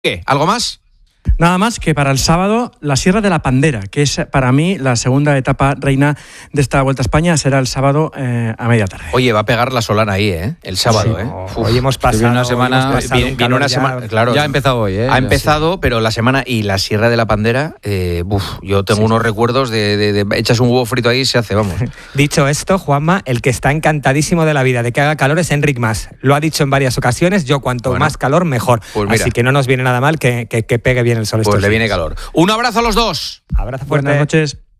¿Qué? ¿Algo más? Nada más que para el sábado la Sierra de la Pandera, que es para mí la segunda etapa reina de esta Vuelta a España, será el sábado a media tarde. Oye, va a pegar la solana ahí, el sábado. Sí. Hoy hemos pasado una semana, viene una semana, claro. Ya ha empezado hoy. Ha empezado, pero la semana y la Sierra de la Pandera, yo tengo unos recuerdos de echas un huevo frito ahí y se hace, vamos. Dicho esto, Juanma, el que está encantadísimo de la vida de que haga calor es Enric Mas. Lo ha dicho en varias ocasiones, yo cuanto más calor, mejor. Pues mira, así que no nos viene nada mal que pegue bien el sol. Pues le viene calor. Un abrazo a los dos. Abrazo fuerte. Buenas noches.